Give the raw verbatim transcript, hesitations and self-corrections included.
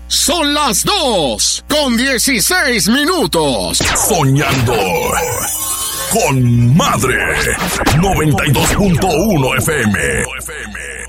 Son las dos con dieciséis minutos. Soñando con Madre noventa y dos punto uno F M.